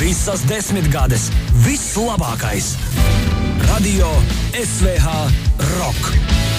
Visas 10 gades. Viss labākais. Radio SVH Rock.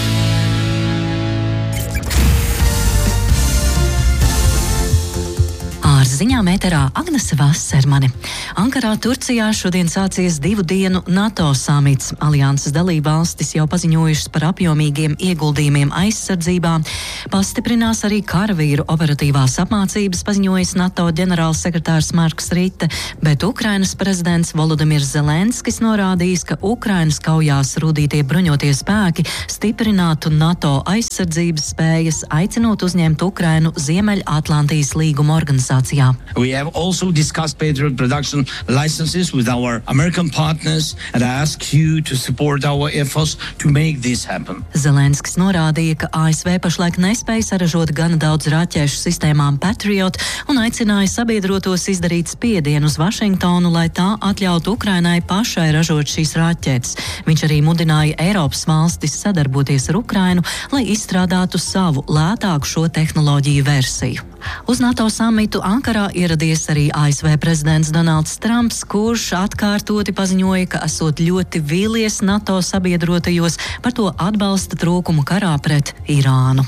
Ar ziņām ēterā Agnese Vassermane. Ankarā, Turcijā šodien sācies 2 dienu NATO samits. Alianses dalībvalstis jau paziņojušas par apjomīgiem ieguldījumiem aizsardzībā. Pastiprinās arī karavīru operatīvās apmācības, paziņojis NATO ģenerālsekretārs Marks Rite, bet Ukrainas prezidents Volodimirs Zelenskis norādījis, ka Ukrainas kaujās rūdītie bruņotie spēki stiprinātu NATO aizsardzības spējas, aicinot uzņemt Ukrainu Ziemeļatlantijas līguma organizācijā. We have also discussed Patriot production licenses with our American partners and I ask you to support our efforts to make this happen. Zelenskis norādīja, ka ASV pašlaik nespēja saražot gana daudz raķešu sistēmām Patriot un aicināja sabiedrotos izdarīt spiedienu uz Vašingtonu, lai tā atļautu Ukrainai pašai ražot šīs raķetes. Viņš arī mudināja Eiropas valstis sadarboties ar Ukrainu, lai izstrādātu savu lētāku šo tehnoloģiju versiju. Uz NATO samitu Ankarā ieradies arī ASV prezidents Donalds Trumps, kurš atkārtoti paziņoja, ka esot ļoti vīlies NATO sabiedrotajos par to atbalsta trūkumu karā pret Irānu.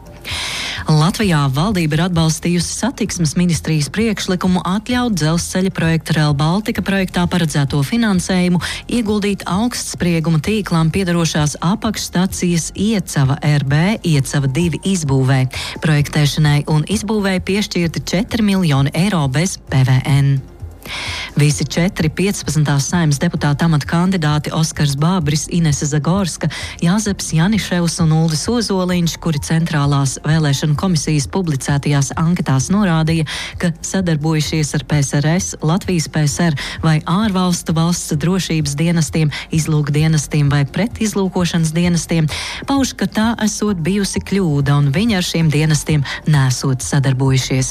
Latvijā valdība ir atbalstījusi satiksmes ministrijas priekšlikumu atļaut dzelzceļa projekta Rail Baltica projektā paredzēto finansējumu ieguldīt augstsprieguma tīklām piedarošās apakšstacijas Iecava RB Iecava 2 izbūvē. Projektēšanai un izbūvē piešķirti 4 miljoni eiro bez PVN. Visi 4 15. Saeimas deputāta amata kandidāti Oskars Bābris, Inese Zagorska, Jāzeps Janiševs un Uldis Ozoliņš, kuri centrālās vēlēšanu komisijas publicētajās anketās norādīja, ka sadarbojušies ar PSRS, Latvijas PSR vai ārvalstu valsts drošības dienestiem, izlūkdienestiem vai pretizlūkošanas dienestiem, pauž, ka tā esot bijusi kļūda un viņi ar šiem dienestiem nesot sadarbojušies.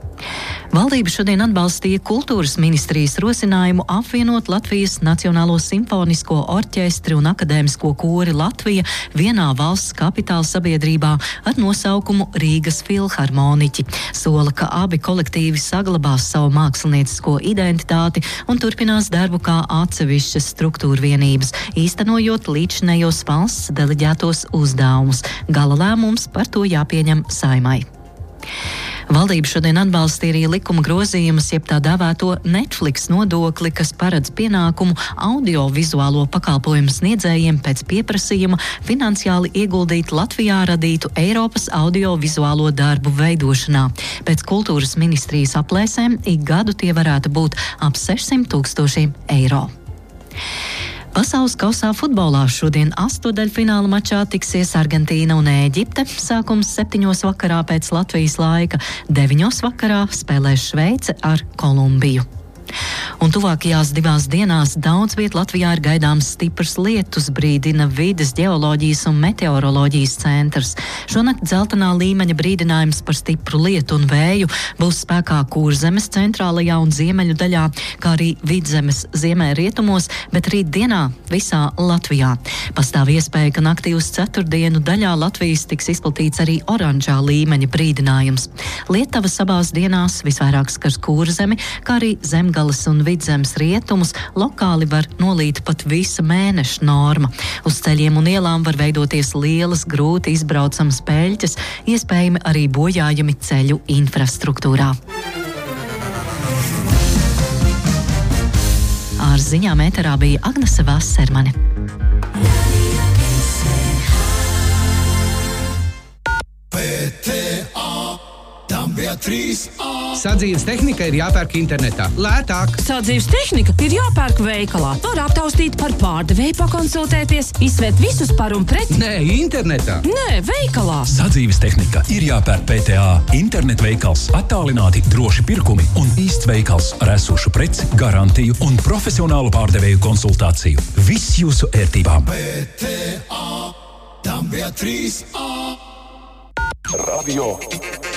Valdība šodien atbalstīja kultūras ministrijas rosinājumu apvienot Latvijas Nacionālo simfonisko orķestri un akadēmisko kori Latvija vienā valsts kapitāla sabiedrībā ar nosaukumu Rīgas filharmoniķi. Sola, ka abi kolektīvi saglabās savu māksliniecisko identitāti un turpinās darbu kā atsevišķas struktūra vienības, īstenojot līdzinējos valsts deleģētos uzdevumus. Gala lēmums par to jāpieņem Saeimai. Valdība šodien atbalstīja arī likuma grozījumus, jeb tā dēvēto Netflix nodokli, kas paredz pienākumu audiovizuālo pakalpojumu sniedzējiem pēc pieprasījuma finansiāli ieguldīt Latvijā radītu Eiropas audiovizuālo darbu veidošanā. Pēc kultūras ministrijas aplēsēm ik gadu tie varētu būt ap 600 000 eiro. Pasaules kausā futbolā šodien astotdaļfināla mačā tiksies Argentīna un Ēģipte. Sākums 7 vakarā pēc Latvijas laika, 9 vakarā spēlēs Šveice ar Kolumbiju. Un tuvākajās 2 dienās daudz viet Latvijā ir gaidāms stiprs lietus, brīdina Vides ģeoloģijas un meteoroloģijas centrs. Šonakt dzeltenā līmeņa brīdinājums par stipru lietu un vēju būs spēkā Kurzemes centrālajā un ziemeļu daļā, kā arī Vidzemes ziemē rietumos, bet rīt dienā visā Latvijā. Pastāv iespēja, ka naktī uz ceturtdienu daļā Latvijas tiks izplatīts arī oranžā līmeņa brīdinājums. Lietavas abās dienās visvairāk skars Kurzemi, kā arī Zemgales un Vidzemes rietumus, lokāli var nolīt pat visa mēneša norma. Uz ceļiem un ielām var veidoties lielas, grūti izbraucamas peļķes, iespējami arī bojājumi ceļu infrastruktūrā. Ar ziņām ēterā bija Agnese Vassermane. Sadzīves tehnika ir jāpērk internetā. Lētāk. Sadzīves tehnika ir jāpērk veikalā. Var aptaustīt, par pārdevēju pakonsultēties, izsvērt visus par un pret. Nē, internetā. Nē, veikalā. Sadzīves tehnika ir jāpērk PTA. Internetveikals, attālināti droši pirkumi un īsts veikals ar esošu preci, garantiju un profesionālu pārdevēju konsultāciju. Viss jūsu ērtībām. PTA, tam bija 3A. Radio